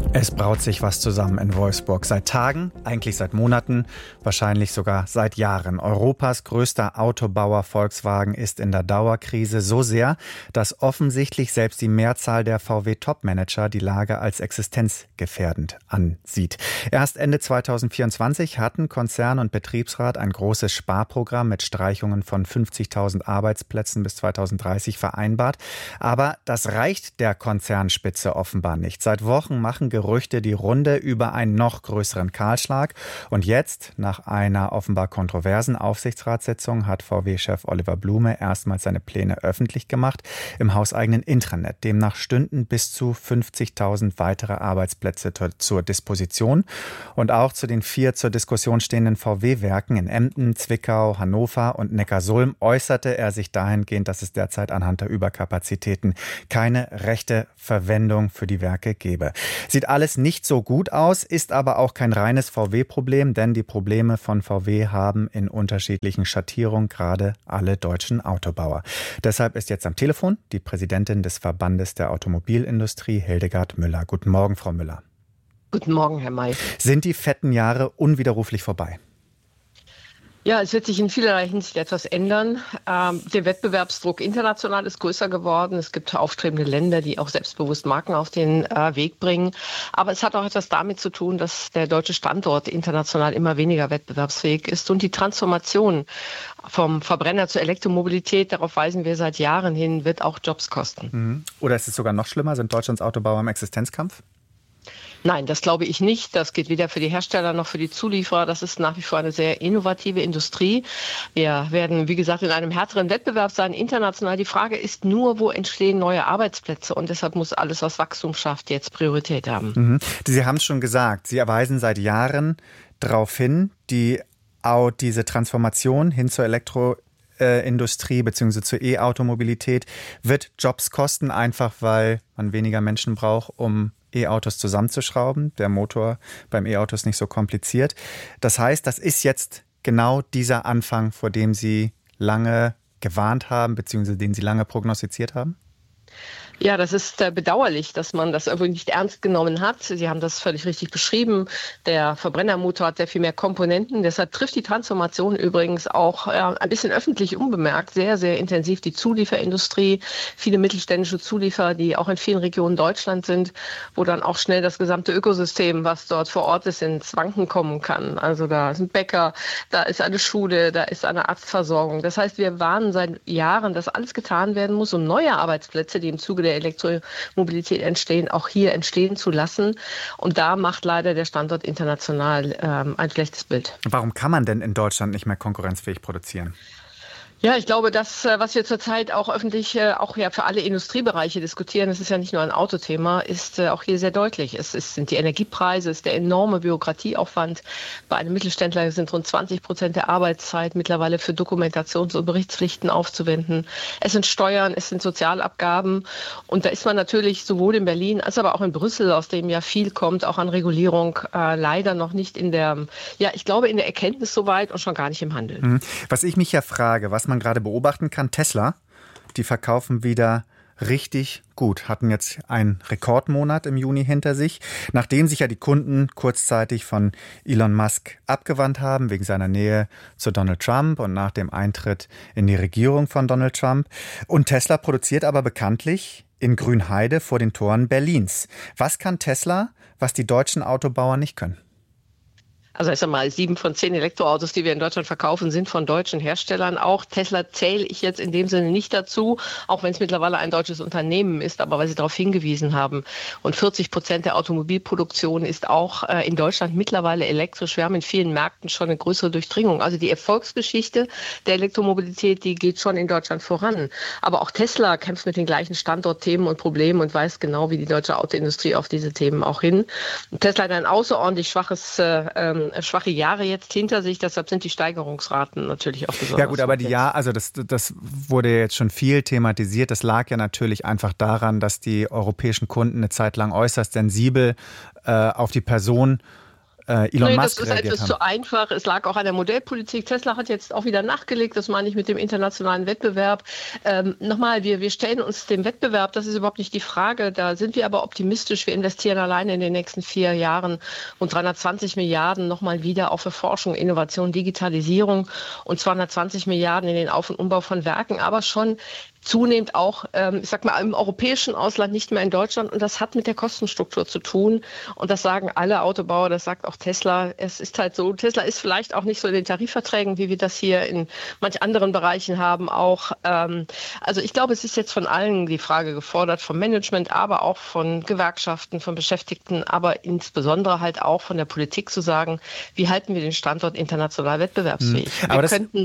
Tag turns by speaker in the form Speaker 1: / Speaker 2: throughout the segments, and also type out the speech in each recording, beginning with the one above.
Speaker 1: Es braut sich was zusammen in Wolfsburg. Seit Tagen, eigentlich seit Monaten, wahrscheinlich sogar seit Jahren. Europas größter Autobauer Volkswagen ist in der Dauerkrise so sehr, dass offensichtlich selbst die Mehrzahl der VW-Top-Manager die Lage als existenzgefährdend ansieht. Erst Ende 2024 hatten Konzern und Betriebsrat ein großes Sparprogramm mit Streichungen von 50.000 Arbeitsplätzen bis 2030 vereinbart. Aber das reicht der Konzernspitze offenbar nicht. Seit Wochen machen Gerüchte die Runde über einen noch größeren Kahlschlag. Und jetzt, nach einer offenbar kontroversen Aufsichtsratssitzung, hat VW-Chef Oliver Blume erstmals seine Pläne öffentlich gemacht im hauseigenen Intranet. Demnach stünden bis zu 50.000 weitere Arbeitsplätze zur Disposition. Und auch zu den 4 zur Diskussion stehenden VW-Werken in Emden, Zwickau, Hannover und Neckarsulm äußerte er sich dahingehend, dass es derzeit anhand der Überkapazitäten keine rechte Verwendung für die Werke gebe. Sieht alles nicht so gut aus, ist aber auch kein reines VW-Problem, denn die Probleme von VW haben in unterschiedlichen Schattierungen gerade alle deutschen Autobauer. Deshalb ist jetzt am Telefon die Präsidentin des Verbandes der Automobilindustrie, Hildegard Müller. Guten Morgen, Frau Müller.
Speaker 2: Guten Morgen, Herr May.
Speaker 1: Sind die fetten Jahre unwiderruflich vorbei?
Speaker 2: Ja, es wird sich in vielerlei Hinsicht etwas ändern. Der Wettbewerbsdruck international ist größer geworden. Es gibt aufstrebende Länder, die auch selbstbewusst Marken auf den Weg bringen. Aber es hat auch etwas damit zu tun, dass der deutsche Standort international immer weniger wettbewerbsfähig ist. Und die Transformation vom Verbrenner zur Elektromobilität, darauf weisen wir seit Jahren hin, wird auch Jobs kosten.
Speaker 1: Oder ist es sogar noch schlimmer? Sind Deutschlands Autobauer im Existenzkampf?
Speaker 2: Nein, das glaube ich nicht. Das geht weder für die Hersteller noch für die Zulieferer. Das ist nach wie vor eine sehr innovative Industrie. Wir werden, wie gesagt, in einem härteren Wettbewerb sein, international. Die Frage ist nur, wo entstehen neue Arbeitsplätze? Und deshalb muss alles, was Wachstum schafft, jetzt Priorität haben.
Speaker 1: Sie haben es schon gesagt. Sie weisen seit Jahren darauf hin, diese Transformation hin zur Elektroindustrie bzw. zur E-Automobilität wird Jobs kosten, einfach weil man weniger Menschen braucht, um E-Autos zusammenzuschrauben. Der Motor beim E-Auto ist nicht so kompliziert. Das heißt, das ist jetzt genau dieser Anfang, vor dem Sie lange gewarnt haben, beziehungsweise den Sie lange prognostiziert haben?
Speaker 2: Ja, das ist bedauerlich, dass man das irgendwie nicht ernst genommen hat. Sie haben das völlig richtig beschrieben. Der Verbrennermotor hat sehr viel mehr Komponenten. Deshalb trifft die Transformation übrigens auch ein bisschen öffentlich unbemerkt sehr, sehr intensiv die Zulieferindustrie. Viele mittelständische Zulieferer, die auch in vielen Regionen Deutschlands sind, wo dann auch schnell das gesamte Ökosystem, was dort vor Ort ist, ins Wanken kommen kann. Also da ist ein Bäcker, da ist eine Schule, da ist eine Arztversorgung. Das heißt, wir warnen seit Jahren, dass alles getan werden muss, um neue Arbeitsplätze, die im Zuge der Elektromobilität entstehen, auch hier entstehen zu lassen. Und da macht leider der Standort international ein schlechtes Bild.
Speaker 1: Warum kann man denn in Deutschland nicht mehr konkurrenzfähig produzieren?
Speaker 2: Ja, ich glaube, das, was wir zurzeit auch öffentlich, auch ja für alle Industriebereiche diskutieren, das ist ja nicht nur ein Autothema, ist auch hier sehr deutlich. Sind die Energiepreise, ist der enorme Bürokratieaufwand. Bei einem Mittelständler sind rund 20% der Arbeitszeit mittlerweile für Dokumentations- und Berichtspflichten aufzuwenden. Es sind Steuern, es sind Sozialabgaben. Und da ist man natürlich sowohl in Berlin als aber auch in Brüssel, aus dem ja viel kommt, auch an Regulierung, leider noch nicht in der Erkenntnis soweit und schon gar nicht im Handeln.
Speaker 1: Was ich mich ja frage, was man gerade beobachten kann, Tesla, die verkaufen wieder richtig gut, hatten jetzt einen Rekordmonat im Juni hinter sich, nachdem sich ja die Kunden kurzzeitig von Elon Musk abgewandt haben, wegen seiner Nähe zu Donald Trump und nach dem Eintritt in die Regierung von Donald Trump. Und Tesla produziert aber bekanntlich in Grünheide vor den Toren Berlins. Was kann Tesla, was die deutschen Autobauer nicht können?
Speaker 2: Also erst einmal 7 von 10 Elektroautos, die wir in Deutschland verkaufen, sind von deutschen Herstellern. Auch Tesla zähle ich jetzt in dem Sinne nicht dazu, auch wenn es mittlerweile ein deutsches Unternehmen ist, aber weil Sie darauf hingewiesen haben. Und 40% der Automobilproduktion ist auch in Deutschland mittlerweile elektrisch. Wir haben in vielen Märkten schon eine größere Durchdringung. Also die Erfolgsgeschichte der Elektromobilität, die geht schon in Deutschland voran. Aber auch Tesla kämpft mit den gleichen Standortthemen und Problemen und weiß genau, wie die deutsche Autoindustrie auf diese Themen auch hin. Und Tesla hat ein außerordentlich schwache Jahre jetzt hinter sich, deshalb sind die Steigerungsraten natürlich auch besonders.
Speaker 1: Ja gut, aber das wurde jetzt schon viel thematisiert. Das lag ja natürlich einfach daran, dass die europäischen Kunden eine Zeit lang äußerst sensibel auf die Person Elon Musk
Speaker 2: das ist
Speaker 1: reagiert
Speaker 2: etwas
Speaker 1: haben.
Speaker 2: zu einfach. Es lag auch an der Modellpolitik. Tesla hat jetzt auch wieder nachgelegt, das meine ich mit dem internationalen Wettbewerb. Nochmal, wir stellen uns dem Wettbewerb, das ist überhaupt nicht die Frage. Da sind wir aber optimistisch. Wir investieren alleine in den nächsten 4 Jahren rund 320 Milliarden nochmal wieder auch für Forschung, Innovation, Digitalisierung und 220 Milliarden in den Auf- und Umbau von Werken, aber schon zunehmend auch, ich sag mal, im europäischen Ausland, nicht mehr in Deutschland. Und das hat mit der Kostenstruktur zu tun. Und das sagen alle Autobauer, das sagt auch Tesla. Es ist halt so, Tesla ist vielleicht auch nicht so in den Tarifverträgen, wie wir das hier in manch anderen Bereichen haben auch. Also ich glaube, es ist jetzt von allen die Frage gefordert, vom Management, aber auch von Gewerkschaften, von Beschäftigten, aber insbesondere halt auch von der Politik zu sagen, wie halten wir den Standort international wettbewerbsfähig?
Speaker 1: Aber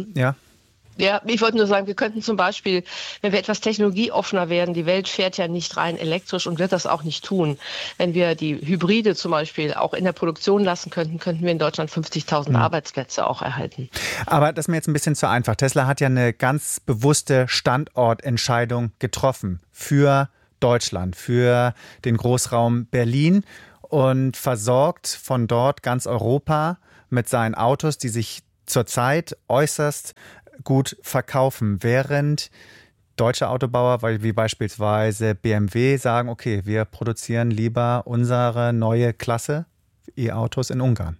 Speaker 2: Ja, ich wollte nur sagen, wir könnten zum Beispiel, wenn wir etwas technologieoffener werden, die Welt fährt ja nicht rein elektrisch und wird das auch nicht tun. Wenn wir die Hybride zum Beispiel auch in der Produktion lassen könnten, könnten wir in Deutschland 50.000 Arbeitsplätze auch erhalten.
Speaker 1: Aber das ist mir jetzt ein bisschen zu einfach. Tesla hat ja eine ganz bewusste Standortentscheidung getroffen für Deutschland, für den Großraum Berlin und versorgt von dort ganz Europa mit seinen Autos, die sich zurzeit äußerst gut verkaufen, während deutsche Autobauer, wie beispielsweise BMW, sagen, okay, wir produzieren lieber unsere neue Klasse E-Autos in Ungarn.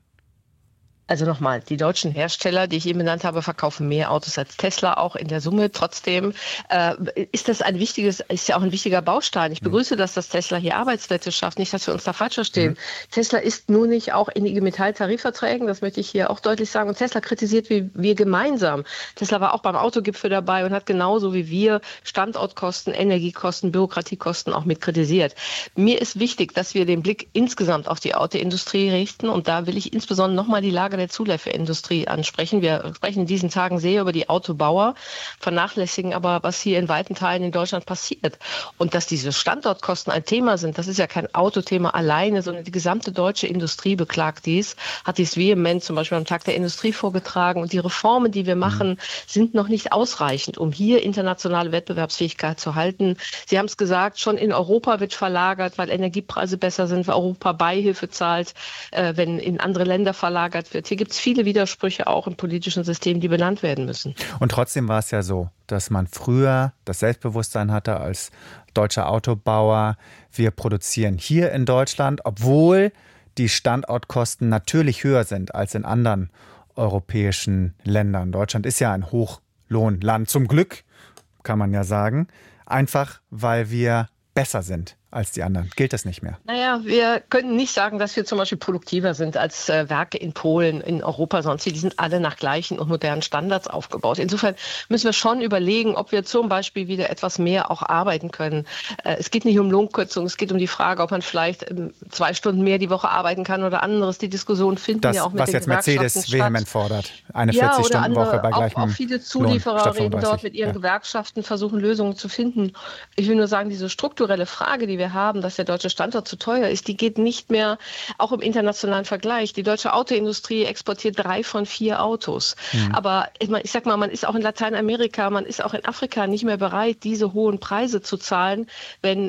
Speaker 2: Also nochmal, die deutschen Hersteller, die ich eben benannt habe, verkaufen mehr Autos als Tesla, auch in der Summe. Trotzdem ist ja auch ein wichtiger Baustein. Ich begrüße, dass das Tesla hier Arbeitsplätze schafft, nicht, dass wir uns da falsch verstehen. Tesla ist nur nicht auch in IG Metall-Tarifverträgen, das möchte ich hier auch deutlich sagen. Und Tesla kritisiert wie wir gemeinsam. Tesla war auch beim Autogipfel dabei und hat genauso wie wir Standortkosten, Energiekosten, Bürokratiekosten auch mit kritisiert. Mir ist wichtig, dass wir den Blick insgesamt auf die Autoindustrie richten und da will ich insbesondere nochmal die Lage der Zulieferindustrie ansprechen. Wir sprechen in diesen Tagen sehr über die Autobauer, vernachlässigen aber, was hier in weiten Teilen in Deutschland passiert. Und dass diese Standortkosten ein Thema sind, das ist ja kein Autothema alleine, sondern die gesamte deutsche Industrie beklagt dies, hat dies vehement zum Beispiel am Tag der Industrie vorgetragen. Und die Reformen, die wir machen, sind noch nicht ausreichend, um hier internationale Wettbewerbsfähigkeit zu halten. Sie haben es gesagt, schon in Europa wird verlagert, weil Energiepreise besser sind, weil Europa Beihilfe zahlt, wenn in andere Länder verlagert wird. Hier gibt es viele Widersprüche auch im politischen System, die benannt werden müssen.
Speaker 1: Und trotzdem war es ja so, dass man früher das Selbstbewusstsein hatte als deutscher Autobauer, wir produzieren hier in Deutschland, obwohl die Standortkosten natürlich höher sind als in anderen europäischen Ländern. Deutschland ist ja ein Hochlohnland, zum Glück, kann man ja sagen, einfach weil wir besser sind als die anderen. Gilt das nicht mehr?
Speaker 2: Naja, wir können nicht sagen, dass wir zum Beispiel produktiver sind als Werke in Polen, in Europa, sonst die sind alle nach gleichen und modernen Standards aufgebaut. Insofern müssen wir schon überlegen, ob wir zum Beispiel wieder etwas mehr auch arbeiten können. Es geht nicht um Lohnkürzung, es geht um die Frage, ob man vielleicht 2 Stunden mehr die Woche arbeiten kann oder anderes. Die Diskussion finden
Speaker 1: das,
Speaker 2: ja auch mit
Speaker 1: was
Speaker 2: den
Speaker 1: jetzt
Speaker 2: Gewerkschaften
Speaker 1: Mercedes vehement fordert. Eine
Speaker 2: ja,
Speaker 1: 40-Stunden-Woche bei gleichem
Speaker 2: auch viele Zulieferer
Speaker 1: Lohn,
Speaker 2: reden dort mit ihren Gewerkschaften, versuchen Lösungen zu finden. Ich will nur sagen, diese strukturelle Frage, die wir haben, dass der deutsche Standort zu teuer ist, die geht nicht mehr, auch im internationalen Vergleich. Die deutsche Autoindustrie exportiert 3 von 4 Autos. Aber ich sag mal, man ist auch in Lateinamerika, man ist auch in Afrika nicht mehr bereit, diese hohen Preise zu zahlen, wenn,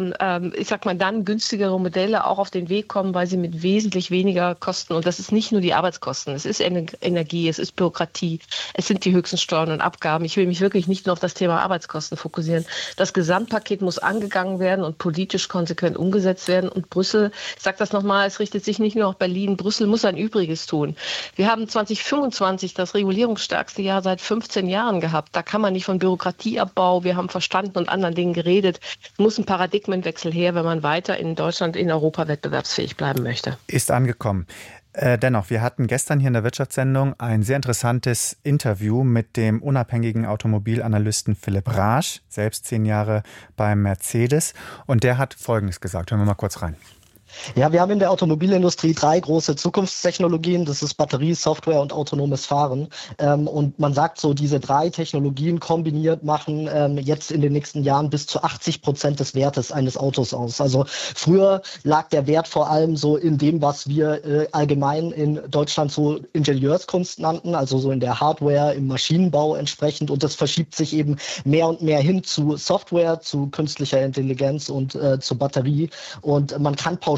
Speaker 2: ich sag mal, dann günstigere Modelle auch auf den Weg kommen, weil sie mit wesentlich weniger kosten. Und das ist nicht nur die Arbeitskosten, es ist Energie, es ist Bürokratie, es sind die höchsten Steuern und Abgaben. Ich will mich wirklich nicht nur auf das Thema Arbeitskosten fokussieren. Das Gesamtpaket muss angegangen werden und politisch konsequent umgesetzt werden. Und Brüssel, ich sage das nochmal, es richtet sich nicht nur auf Berlin, Brüssel muss ein Übriges tun. Wir haben 2025 das regulierungsstärkste Jahr seit 15 Jahren gehabt. Da kann man nicht von Bürokratieabbau, wir haben verstanden und anderen Dingen geredet. Es muss ein Paradigmenwechsel her, wenn man weiter in Deutschland, in Europa wettbewerbsfähig bleiben möchte.
Speaker 1: Ist angekommen. Dennoch, wir hatten gestern hier in der Wirtschaftssendung ein sehr interessantes Interview mit dem unabhängigen Automobilanalysten Philipp Raasch, selbst 10 Jahre beim Mercedes. Und der hat Folgendes gesagt. Hören wir mal kurz rein.
Speaker 3: Ja, wir haben in der Automobilindustrie 3 große Zukunftstechnologien. Das ist Batterie, Software und autonomes Fahren. Und man sagt so, diese 3 Technologien kombiniert machen jetzt in den nächsten Jahren bis zu 80% des Wertes eines Autos aus. Also früher lag der Wert vor allem so in dem, was wir allgemein in Deutschland so Ingenieurskunst nannten, also so in der Hardware, im Maschinenbau entsprechend. Und das verschiebt sich eben mehr und mehr hin zu Software, zu künstlicher Intelligenz und zur Batterie. Und man kann pauschal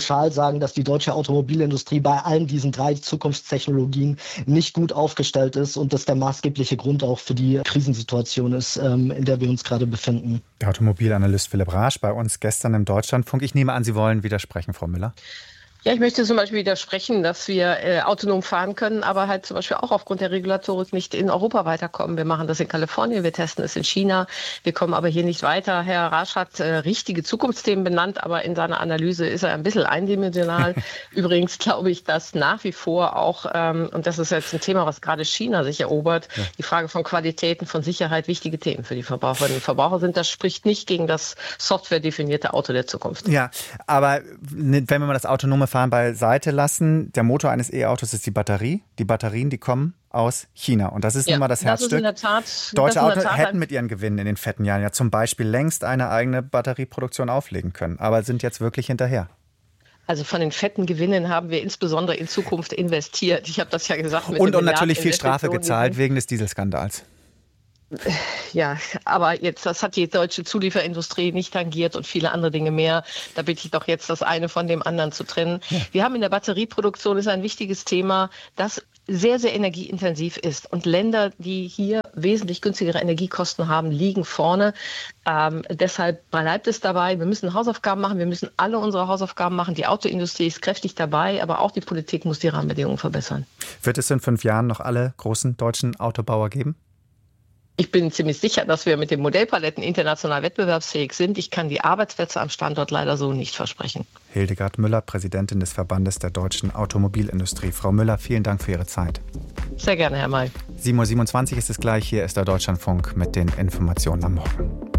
Speaker 3: pauschal sagen, dass die deutsche Automobilindustrie bei allen diesen 3 Zukunftstechnologien nicht gut aufgestellt ist und das der maßgebliche Grund auch für die Krisensituation ist, in der wir uns gerade befinden.
Speaker 1: Der Automobilanalyst Philipp Raasch bei uns gestern im Deutschlandfunk. Ich nehme an, Sie wollen widersprechen, Frau Müller.
Speaker 2: Ja, ich möchte zum Beispiel widersprechen, dass wir autonom fahren können, aber halt zum Beispiel auch aufgrund der Regulatorik nicht in Europa weiterkommen. Wir machen das in Kalifornien, wir testen es in China, wir kommen aber hier nicht weiter. Herr Raasch hat richtige Zukunftsthemen benannt, aber in seiner Analyse ist er ein bisschen eindimensional. Übrigens glaube ich, dass nach wie vor auch, und das ist jetzt ein Thema, was gerade China sich erobert, die Frage von Qualitäten, von Sicherheit wichtige Themen für die Verbraucherinnen und Verbraucher sind. Das spricht nicht gegen das softwaredefinierte Auto der Zukunft.
Speaker 1: Ja, aber wenn wir mal das autonome Fahren beiseite lassen, der Motor eines E-Autos ist die Batterie. Die Batterien, die kommen aus China. Und das ist nun mal das Herzstück. Deutsche Autos hätten mit ihren Gewinnen in den fetten Jahren ja zum Beispiel längst eine eigene Batterieproduktion auflegen können, aber sind jetzt wirklich hinterher.
Speaker 2: Also von den fetten Gewinnen haben wir insbesondere in Zukunft investiert. Ich habe das ja gesagt.
Speaker 1: Und natürlich viel Strafe gezahlt wegen des Dieselskandals.
Speaker 2: Ja, aber jetzt, das hat die deutsche Zulieferindustrie nicht tangiert und viele andere Dinge mehr. Da bitte ich doch jetzt, das eine von dem anderen zu trennen. Ja. Wir haben in der Batterieproduktion, ist ein wichtiges Thema, das sehr, sehr energieintensiv ist. Und Länder, die hier wesentlich günstigere Energiekosten haben, liegen vorne. Deshalb bleibt es dabei. Wir müssen Hausaufgaben machen. Wir müssen alle unsere Hausaufgaben machen. Die Autoindustrie ist kräftig dabei, aber auch die Politik muss die Rahmenbedingungen verbessern.
Speaker 1: Wird es in 5 Jahren noch alle großen deutschen Autobauer geben?
Speaker 2: Ich bin ziemlich sicher, dass wir mit den Modellpaletten international wettbewerbsfähig sind. Ich kann die Arbeitsplätze am Standort leider so nicht versprechen.
Speaker 1: Hildegard Müller, Präsidentin des Verbandes der deutschen Automobilindustrie. Frau Müller, vielen Dank für Ihre Zeit.
Speaker 2: Sehr gerne, Herr May.
Speaker 1: 7:27 Uhr ist es gleich. Hier ist der Deutschlandfunk mit den Informationen am Morgen.